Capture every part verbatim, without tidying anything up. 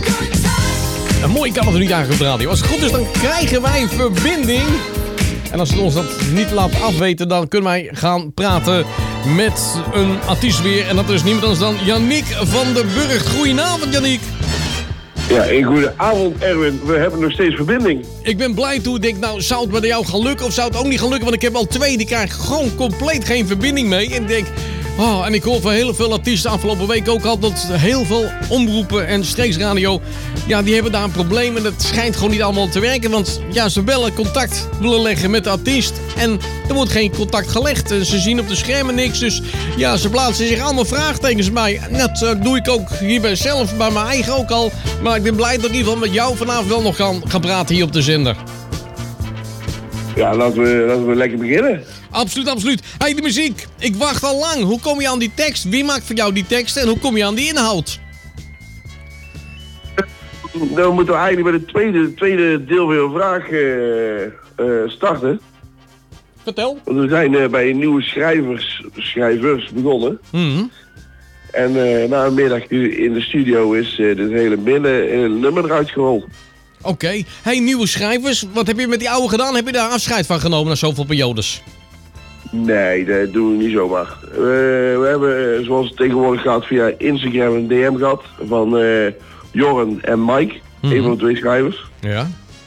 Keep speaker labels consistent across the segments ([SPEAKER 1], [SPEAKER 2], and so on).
[SPEAKER 1] En mooi kan het er niet aan op de radio. Als het goed is, dan krijgen wij verbinding. En als het ons dat niet laat afweten, dan kunnen wij gaan praten met een artiest weer. En dat is niemand anders dan Yannick van der Burgt. Goedenavond, Yannick.
[SPEAKER 2] Ja, een goede avond, Erwin. We hebben nog steeds verbinding.
[SPEAKER 1] Ik ben blij toe. Ik denk, nou, zou het bij jou gaan lukken of zou het ook niet gaan lukken? Want ik heb al twee, die krijgen gewoon compleet geen verbinding mee. En ik denk, oh, en ik hoor van heel veel artiesten afgelopen week ook al dat heel veel omroepen en streeksradio, ja, die hebben daar een probleem. En dat schijnt gewoon niet allemaal te werken. Want ja, ze bellen contact willen leggen met de artiest. En er wordt geen contact gelegd. En ze zien op de schermen niks. Dus ja, ze plaatsen zich allemaal vraagtekens bij. En dat uh, doe ik ook hierbij zelf, bij mijn eigen ook al. Maar ik ben blij dat ik in ieder geval met jou vanavond wel nog kan gaan praten hier op de zender.
[SPEAKER 2] Ja, laten we, laten we lekker beginnen.
[SPEAKER 1] Absoluut, absoluut. Hey, de muziek. Ik wacht al lang. Hoe kom je aan die tekst? Wie maakt voor jou die tekst? En hoe kom je aan die inhoud?
[SPEAKER 2] Dan moeten we eigenlijk bij het tweede, tweede deel van je vraag uh, uh, starten.
[SPEAKER 1] Vertel.
[SPEAKER 2] Want we zijn uh, bij nieuwe schrijvers, schrijvers begonnen.
[SPEAKER 1] Mm-hmm.
[SPEAKER 2] En uh, na een middag in de studio is uh, dit hele binnen uh, nummer eruit gerold.
[SPEAKER 1] Oké. Okay. Hey, nieuwe schrijvers. Wat heb je met die oude gedaan? Heb je daar afscheid van genomen na zoveel periodes?
[SPEAKER 2] Nee, dat doen we niet zomaar. Uh, we hebben, uh, zoals het tegenwoordig gaat, via Instagram een D M gehad van uh, Jorren en Mike. Mm-hmm. Een van de twee schrijvers.
[SPEAKER 1] Ja.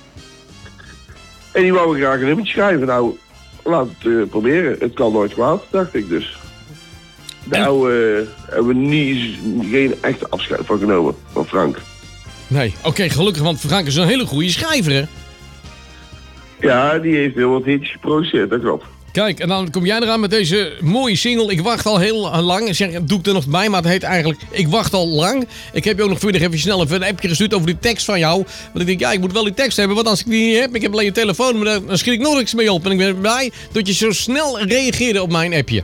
[SPEAKER 2] En die wouden graag een nummertje schrijven. Nou, laat het uh, proberen. Het kan nooit kwaad, dacht ik dus. Nou uh, hebben we niet, geen echte afscheid van genomen, van Frank.
[SPEAKER 1] Nee, oké, okay, gelukkig, want Frank is een hele goede schrijver, hè?
[SPEAKER 2] Ja, die heeft heel wat hitjes geproduceerd, dat klopt.
[SPEAKER 1] Kijk, en dan kom jij eraan met deze mooie single. Ik wacht al heel lang. Ik zeg, doe ik er nog bij, maar het heet eigenlijk Ik wacht al lang. Ik heb je ook nog vanmiddag even snel even een appje gestuurd over die tekst van jou. Want ik denk, ja, ik moet wel die tekst hebben, want als ik die niet heb, ik heb alleen je telefoon, maar dan schiet ik nog niks mee op. En ik ben blij dat je zo snel reageerde op mijn appje.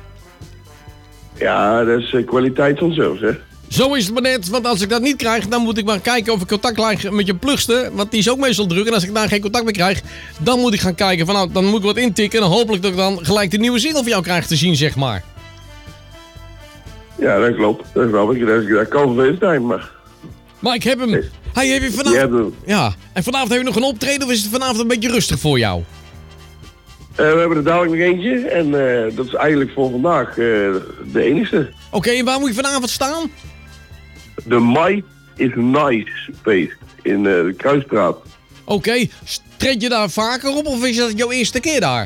[SPEAKER 2] Ja, dat is uh, kwaliteit vanzelf, hè.
[SPEAKER 1] Zo is het maar net, want als ik dat niet krijg, dan moet ik maar kijken of ik contact krijg met je plugste. Want die is ook meestal druk. En als ik daar geen contact mee krijg, dan moet ik gaan kijken van nou, dan moet ik wat intikken. En hopelijk dat ik dan gelijk de nieuwe single van jou krijg te zien, zeg maar.
[SPEAKER 2] Ja, dat klopt. Dat geloof ik. Dat, dat kan vervelend zijn, maar...
[SPEAKER 1] Maar ik heb hem. Hey, heb je vanavond... Ja. En vanavond heb je nog een optreden of is het vanavond een beetje rustig voor jou?
[SPEAKER 2] Uh, we hebben er dadelijk nog eentje. En uh, dat is eigenlijk voor vandaag uh, de enigste.
[SPEAKER 1] Oké, okay, en waar moet je vanavond staan?
[SPEAKER 2] De My is Nice feest in uh, de Kruisstraat.
[SPEAKER 1] Oké, okay. Treed je daar vaker op of is dat jouw eerste keer daar?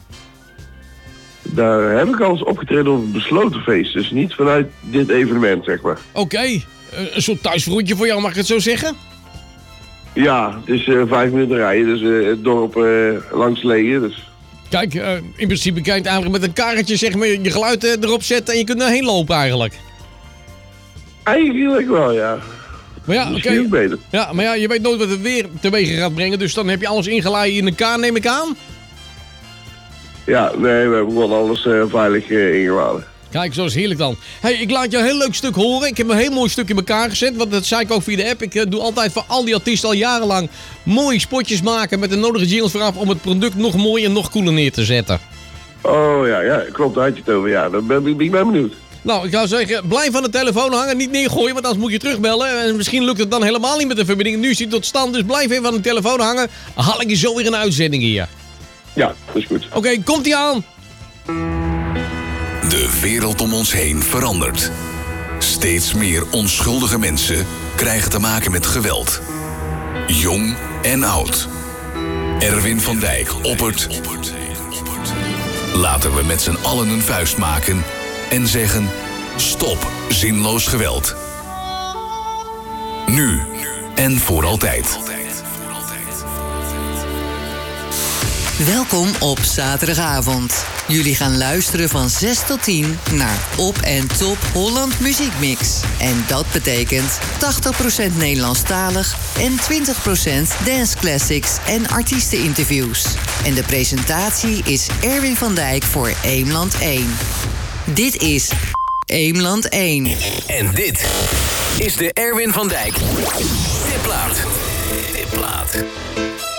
[SPEAKER 2] Daar heb ik al eens opgetreden op een besloten feest. Dus niet vanuit dit evenement, zeg maar. Oké,
[SPEAKER 1] okay. Een soort thuisvroetje voor jou, mag ik het zo zeggen?
[SPEAKER 2] Ja, het is uh, vijf minuten rijden, dus uh, het dorp uh, langs Legen. Dus...
[SPEAKER 1] Kijk, uh, in principe kan je het eigenlijk met een karretje zeg maar, je geluid uh, erop zetten en je kunt erheen lopen eigenlijk.
[SPEAKER 2] Eigenlijk wel, ja.
[SPEAKER 1] Maar ja,
[SPEAKER 2] misschien
[SPEAKER 1] okay.
[SPEAKER 2] beter.
[SPEAKER 1] Ja, maar ja, je weet nooit wat het weer teweeg gaat brengen, dus dan heb je alles ingeladen in elkaar, neem ik aan?
[SPEAKER 2] Ja, nee, we hebben gewoon alles uh, veilig uh, ingeladen.
[SPEAKER 1] Kijk, zo is heerlijk dan. Hey, ik laat je een heel leuk stuk horen. Ik heb een heel mooi stuk in elkaar gezet, want dat zei ik ook via de app. Ik uh, doe altijd voor al die artiesten al jarenlang mooie spotjes maken met de nodige jingles vooraf om het product nog mooier en nog cooler neer te zetten.
[SPEAKER 2] Oh ja, ja, klopt, daar had je het over. Ja, dan ben ik ben benieuwd.
[SPEAKER 1] Nou, ik zou zeggen, blijf aan de telefoon hangen, niet neergooien, want anders moet je terugbellen. En misschien lukt het dan helemaal niet met de verbinding. Nu is hij tot stand, dus blijf even aan de telefoon hangen. Dan haal ik je zo weer een uitzending hier.
[SPEAKER 2] Ja, dat is goed.
[SPEAKER 1] Oké, okay, komt-ie aan.
[SPEAKER 3] De wereld om ons heen verandert. Steeds meer onschuldige mensen krijgen te maken met geweld. Jong en oud. Erwin van Dijk oppert. Laten we met z'n allen een vuist maken en zeggen: stop zinloos geweld. Nu en voor altijd.
[SPEAKER 4] Welkom op zaterdagavond. Jullie gaan luisteren van zes tot tien naar Op en Top Holland Muziekmix. En dat betekent tachtig procent Nederlandstalig en twintig procent dance classics en artiesteninterviews. En de presentatie is Erwin van Dijk voor Eemland één. Dit is Eemland één.
[SPEAKER 5] En dit is de Erwin van Dijk Tipplaat. Tipplaat.